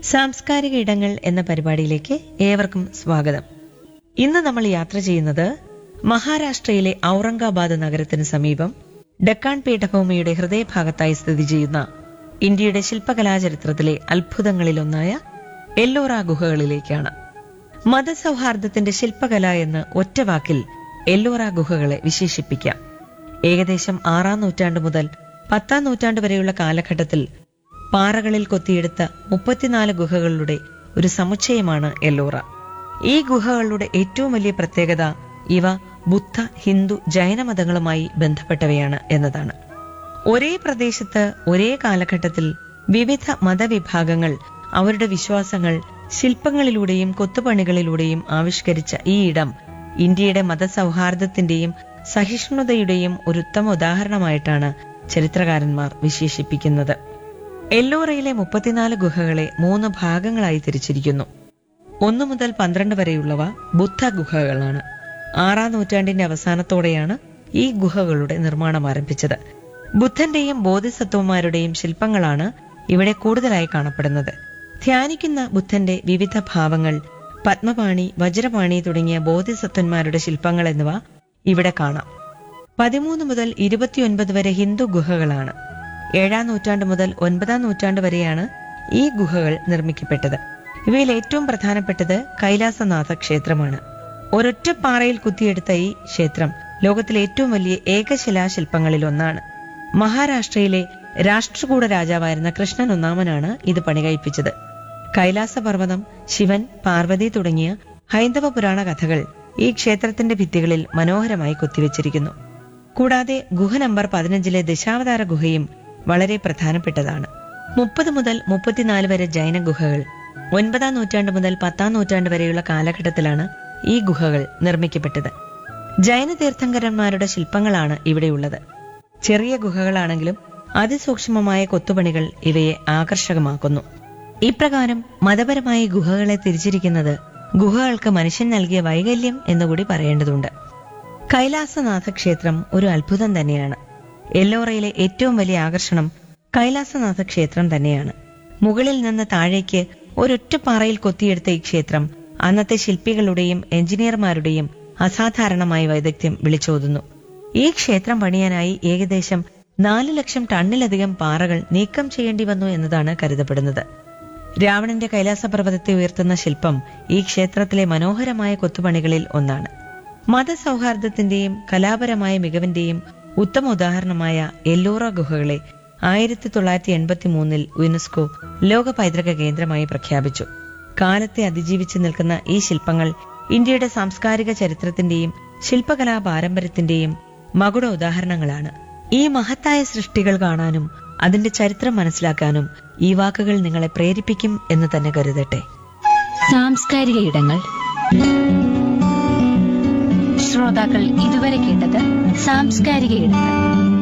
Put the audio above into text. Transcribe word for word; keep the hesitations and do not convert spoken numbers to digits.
സാംസ്കാരിക ഇടങ്ങൾ എന്ന പരിപാടിയിലേക്ക് ഏവർക്കും സ്വാഗതം. ഇന്ന് നമ്മൾ യാത്ര ചെയ്യുന്നത് മഹാരാഷ്ട്രയിലെ ഔറംഗാബാദ് നഗരത്തിന് സമീപം ഡെക്കാൻ പീഠഭൂമിയുടെ ഹൃദയഭാഗത്തായി സ്ഥിതി ചെയ്യുന്ന ഇന്ത്യയുടെ ശില്പകലാചരിത്രത്തിലെ അത്ഭുതങ്ങളിലൊന്നായ എല്ലോറ ഗുഹകളിലേക്കാണ്. മതസൗഹാർദ്ദത്തിന്റെ ശില്പകല എന്ന് ഒറ്റവാക്കിൽ എല്ലോറ ഗുഹകളെ വിശേഷിപ്പിക്കാം. ഏകദേശം ആറാം നൂറ്റാണ്ട് മുതൽ പത്താം നൂറ്റാണ്ട് വരെയുള്ള കാലഘട്ടത്തിൽ പാറകളിൽ കൊത്തിയെടുത്ത മുപ്പത്തിനാല് ഗുഹകളുടെ ഒരു സമുച്ചയമാണ് എല്ലോറ. ഈ ഗുഹകളുടെ ഏറ്റവും വലിയ പ്രത്യേകത ഇവ ബുദ്ധ, ഹിന്ദു, ജൈന മതങ്ങളുമായി ബന്ധപ്പെട്ടവയാണ് എന്നതാണ്. ഒരേ പ്രദേശത്ത് ഒരേ കാലഘട്ടത്തിൽ വിവിധ മതവിഭാഗങ്ങൾ അവരുടെ വിശ്വാസങ്ങൾ ശില്പങ്ങളിലൂടെയും കൊത്തുപണികളിലൂടെയും ആവിഷ്കരിച്ച ഈ ഇടം ഇന്ത്യയുടെ മതസൗഹാർദ്ദത്തിന്റെയും സഹിഷ്ണുതയുടെയും ഒരു ഉത്തമ ഉദാഹരണമായിട്ടാണ് ചരിത്രകാരന്മാർ വിശേഷിപ്പിക്കുന്നത്. എല്ലോറയിലെ മുപ്പത്തിനാല് ഗുഹകളെ മൂന്ന് ഭാഗങ്ങളായി തിരിച്ചിരിക്കുന്നു. ഒന്നു മുതൽ പന്ത്രണ്ട് വരെയുള്ളവ ബുദ്ധ ഗുഹകളാണ്. ആറാം നൂറ്റാണ്ടിന്റെ അവസാനത്തോടെയാണ് ഈ ഗുഹകളുടെ നിർമ്മാണം ആരംഭിച്ചത്. ബുദ്ധന്റെയും ബോധിസത്വന്മാരുടെയും ശില്പങ്ങളാണ് ഇവിടെ കൂടുതലായി കാണപ്പെടുന്നത്. ധ്യാനിക്കുന്ന ബുദ്ധന്റെ വിവിധ ഭാവങ്ങൾ, പത്മപാണി, വജ്രപാണി തുടങ്ങിയ ബോധിസത്വന്മാരുടെ ശില്പങ്ങൾ എന്നിവ ഇവിടെ കാണാം. പതിമൂന്ന് മുതൽ ഇരുപത്തിയൊൻപത് വരെ ഹിന്ദു ഗുഹകളാണ്. ഏഴാം നൂറ്റാണ്ട് മുതൽ ഒൻപതാം നൂറ്റാണ്ട് വരെയാണ് ഈ ഗുഹകൾ നിർമ്മിക്കപ്പെട്ടത്. ഇവയിൽ ഏറ്റവും പ്രധാനപ്പെട്ടത് കൈലാസനാഥ ക്ഷേത്രമാണ്. ഒരൊറ്റ പാറയിൽ കുത്തിയെടുത്ത ഈ ക്ഷേത്രം ലോകത്തിലെ ഏറ്റവും വലിയ ഏകശിലാശില്പങ്ങളിൽ ഒന്നാണ്. മഹാരാഷ്ട്രയിലെ രാഷ്ട്രകൂട രാജാവായിരുന്ന കൃഷ്ണൻ ഒന്നാമനാണ് ഇത് പണികഴിപ്പിച്ചത്. കൈലാസപർവ്വതം, ശിവൻ, പാർവതി തുടങ്ങിയ ഹൈന്ദവ പുരാണ കഥകൾ ഈ ക്ഷേത്രത്തിന്റെ ഭിത്തികളിൽ മനോഹരമായി കൊത്തിവെച്ചിരിക്കുന്നു. കൂടാതെ ഗുഹ നമ്പർ പതിനഞ്ചിലെ ദശാവതാര ഗുഹയും വളരെ പ്രധാനപ്പെട്ടതാണ്. മുപ്പത് മുതൽ മുപ്പത്തിനാല് വരെ ജൈന ഗുഹകൾ. ഒൻപതാം നൂറ്റാണ്ട് മുതൽ പത്താം നൂറ്റാണ്ട് വരെയുള്ള കാലഘട്ടത്തിലാണ് ഈ ഗുഹകൾ നിർമ്മിക്കപ്പെട്ടത്. ജൈന തീർത്ഥങ്കരന്മാരുടെ ശില്പങ്ങളാണ് ഇവിടെയുള്ളത്. ചെറിയ ഗുഹകളാണെങ്കിലും അതിസൂക്ഷ്മമായ കൊത്തുപണികൾ ഇവയെ ആകർഷകമാക്കുന്നു. ഇപ്രകാരം മതപരമായി ഗുഹകളെ തിരിച്ചിരിക്കുന്നത് ഗുഹകൾക്ക് മനുഷ്യൻ നൽകിയ വൈകല്യം എന്നുകൂടി പറയേണ്ടതുണ്ട്. കൈലാസനാഥ ക്ഷേത്രം ഒരു അത്ഭുതം തന്നെയാണ്. എല്ലോറയിലെ ഏറ്റവും വലിയ ആകർഷണം കൈലാസനാഥ ക്ഷേത്രം തന്നെയാണ്. മുകളിൽ നിന്ന് താഴേക്ക് ഒരൊറ്റ പാറയിൽ കൊത്തിയെടുത്ത ഈ ക്ഷേത്രം അന്നത്തെ ശില്പികളുടെയും എഞ്ചിനീയർമാരുടെയും അസാധാരണമായ വൈദഗ്ധ്യം വിളിച്ചോതുന്നു. ഈ ക്ഷേത്രം പണിയാനായി ഏകദേശം നാല് ലക്ഷം ടണ്ണിലധികം പാറകൾ നീക്കം ചെയ്യേണ്ടി വന്നു എന്നതാണ് കരുതപ്പെടുന്നത്. രാവണന്റെ കൈലാസപർവ്വതത്തെ ഉയർത്തുന്ന ശില്പം ഈ ക്ഷേത്രത്തിലെ മനോഹരമായ കൊത്തുപണികളിൽ ഒന്നാണ്. മതസൗഹാർദ്ദത്തിന്റെയും കലാപരമായ മികവിന്റെയും ഉത്തമ ഉദാഹരണമായ എല്ലോറ ഗുഹകളെ ആയിരത്തി തൊള്ളായിരത്തി എൺപത്തി മൂന്നിൽ യുനെസ്കോ ലോക പൈതൃക കേന്ദ്രമായി പ്രഖ്യാപിച്ചു. കാലത്തെ അതിജീവിച്ചു നിൽക്കുന്ന ഈ ശില്പങ്ങൾ ഇന്ത്യയുടെ സാംസ്കാരിക ചരിത്രത്തിന്റെയും ശില്പകലാ പാരമ്പര്യത്തിന്റെയും മകുട ഉദാഹരണങ്ങളാണ്. ഈ മഹത്തായ സൃഷ്ടികൾ കാണാനും അതിന്റെ ചരിത്രം മനസ്സിലാക്കാനും ഈ വാക്കുകൾ നിങ്ങളെ പ്രേരിപ്പിക്കും എന്ന് തന്നെ കരുതട്ടെ. സാംസ്കാരിക ഇടങ്ങൾ. ശ്രോതാക്കൾ ഇതുവരെ കേട്ടത് സാംസ്കാരിക ഇടങ്ങൾ.